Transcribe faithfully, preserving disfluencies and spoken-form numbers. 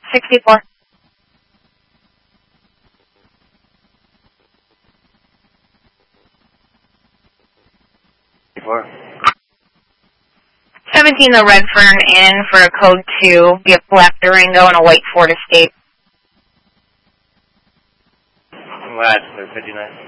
sixty-four. Four. seventeen, the Redfern in for a code two. Be a black Durango and a white Ford Escape. Last, fifty-nine.